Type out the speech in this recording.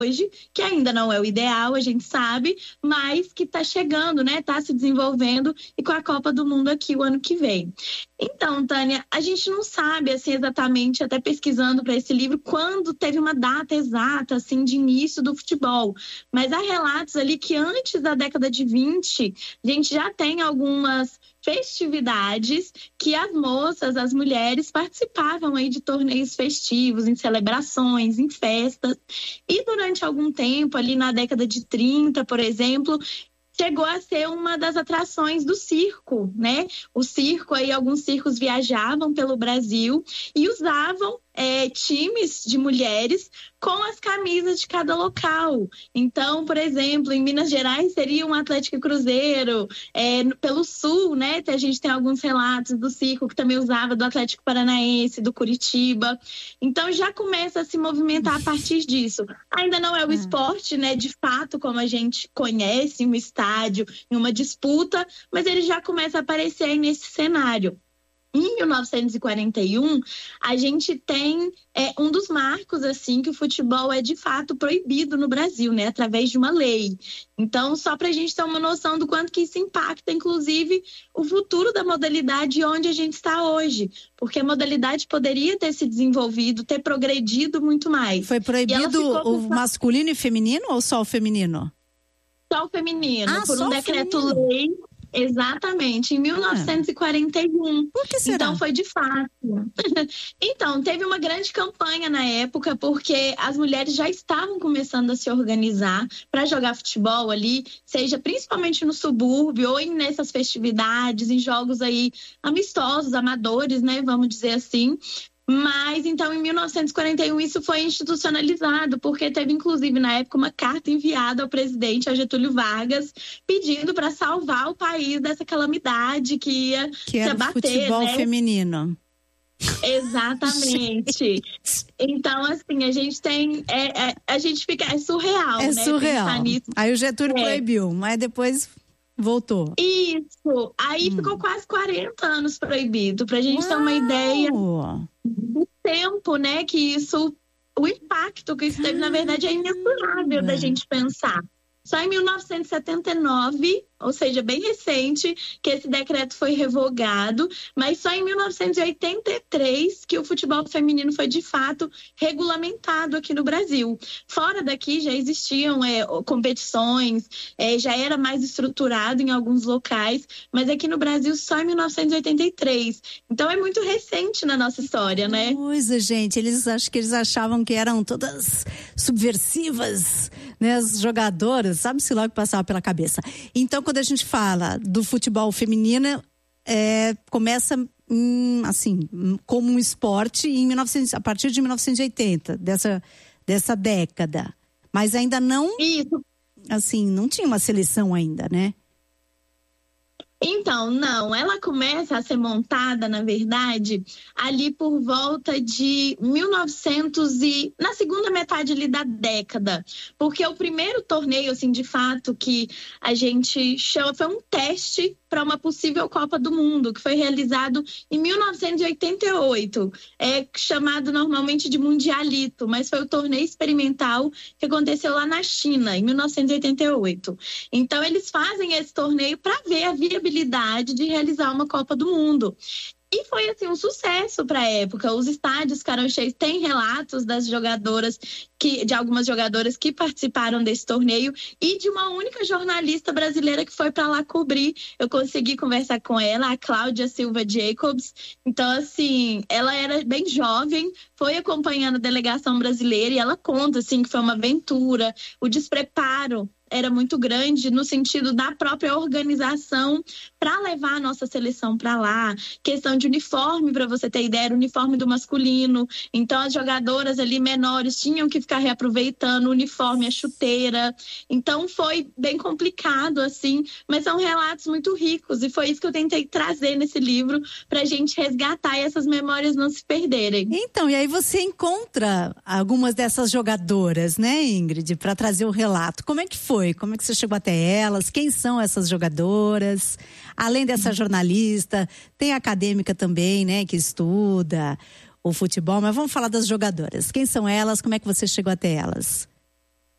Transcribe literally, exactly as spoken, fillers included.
hoje, que ainda não é o ideal, a gente sabe, mas que está chegando, né? Está se desenvolvendo e com a Copa do Mundo aqui o ano que vem. Então, Tânia, a gente não sabe assim exatamente, até pesquisando para esse livro, quando teve uma data exata assim de início do futebol, mas há relatos ali que antes da década de vinte, a gente já tem algumas festividades que as moças, as mulheres participavam aí de torneios festivos, em celebrações, em festas. E durante algum tempo, ali na década de trinta, por exemplo, chegou a ser uma das atrações do circo, né? O circo aí, alguns circos viajavam pelo Brasil e usavam é, times de mulheres com as camisas de cada local. Então, por exemplo, em Minas Gerais seria um Atlético e Cruzeiro, é, pelo Sul, né? A gente tem alguns relatos do circo que também usava do Atlético Paranaense, do Curitiba. Então, já começa a se movimentar a partir disso. Ainda não é o esporte, né? De fato, como a gente conhece, um estádio, em uma disputa, mas ele já começa a aparecer aí nesse cenário. Em mil novecentos e quarenta e um, a gente tem é, um dos marcos, assim, que o futebol é de fato proibido no Brasil, né? Através de uma lei. Então, só para a gente ter uma noção do quanto que isso impacta, inclusive, o futuro da modalidade e onde a gente está hoje. Porque a modalidade poderia ter se desenvolvido, ter progredido muito mais. Foi proibido o masculino e feminino ou só o feminino? Só o feminino, ah, por um decreto-lei. Exatamente, em mil novecentos e quarenta e um. Por que será? Então foi de fato. Então, teve uma grande campanha na época, porque as mulheres já estavam começando a se organizar para jogar futebol ali, seja principalmente no subúrbio ou em nessas festividades, em jogos aí amistosos, amadores, né? Vamos dizer assim. Mas, então, em mil novecentos e quarenta e um, isso foi institucionalizado, porque teve, inclusive, na época, uma carta enviada ao presidente, ao Getúlio Vargas, pedindo para salvar o país dessa calamidade que ia que era se abater, o futebol né? feminino. Exatamente. Então, assim, a gente tem... É, é, a gente fica... É surreal, é né? surreal. Aí o Getúlio é. proibiu, mas depois... voltou. Isso. Aí hum. ficou quase quarenta anos proibido, pra gente Uau. ter uma ideia do tempo, né, que isso, o impacto que isso teve, na verdade, é imensurável da gente pensar. Só em mil novecentos e setenta e nove, ou seja, bem recente, que esse decreto foi revogado, mas só em mil novecentos e oitenta e três que o futebol feminino foi, de fato, regulamentado aqui no Brasil. Fora daqui já existiam é, competições, é, já era mais estruturado em alguns locais, mas aqui no Brasil só em mil novecentos e oitenta e três. Então é muito recente na nossa história, né? Coisa, gente, eles acho que eles achavam que eram todas subversivas, né, as jogadoras, sabe-se lá o que passava pela cabeça. Então, quando a gente fala do futebol feminino, é, começa hum, assim, como um esporte em mil e novecentos, a partir de mil novecentos e oitenta, dessa, dessa década. Mas ainda não, Isso. assim, não tinha uma seleção ainda, né? Então, não, ela começa a ser montada, na verdade, ali por volta de mil e novecentos e na segunda metade ali da década, porque o primeiro torneio, assim, de fato, que a gente chama, foi um teste para uma possível Copa do Mundo, que foi realizado em mil novecentos e oitenta e oito, é chamado normalmente de Mundialito, mas foi o torneio experimental que aconteceu lá na China, em mil novecentos e oitenta e oito. Então, eles fazem esse torneio para ver a viabilidade de realizar uma Copa do Mundo. E foi, assim, um sucesso para a época. Os estádios ficaram cheios. Tem relatos das jogadoras, que, de algumas jogadoras que participaram desse torneio e de uma única jornalista brasileira que foi para lá cobrir. Eu consegui conversar com ela, a Cláudia Silva Jacobs. Então, assim, ela era bem jovem, foi acompanhando a delegação brasileira e ela conta, assim, que foi uma aventura, o despreparo era muito grande no sentido da própria organização para levar a nossa seleção para lá. Questão de uniforme, para você ter ideia, era o uniforme do masculino. Então, as jogadoras ali menores tinham que ficar reaproveitando o uniforme, a chuteira. Então, foi bem complicado, assim, mas são relatos muito ricos. E foi isso que eu tentei trazer nesse livro para a gente resgatar e essas memórias não se perderem. Então, e aí você encontra algumas dessas jogadoras, né, Ingrid, para trazer o relato. Como é que foi? Como é que você chegou até elas? Quem são essas jogadoras? Além dessa jornalista, tem a acadêmica também, né, que estuda o futebol, mas vamos falar das jogadoras. Quem são elas? Como é que você chegou até elas?